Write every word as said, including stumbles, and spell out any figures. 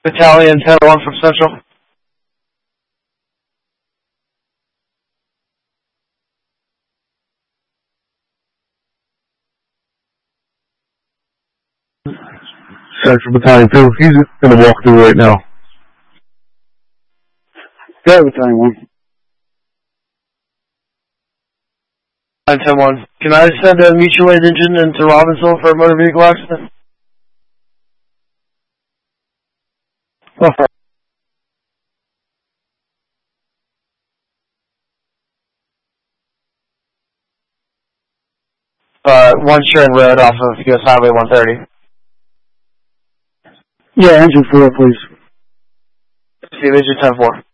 Battalion ten one from Central. Central Battalion two, he's gonna walk through right now. Go ahead, Battalion one. ten one. Can I send a mutual aid engine into Robbinsville for a motor vehicle accident? Oh, Uh, one Sharon Road off of U S Highway one thirty. yeah, engine four, please. Steve, engine ten four.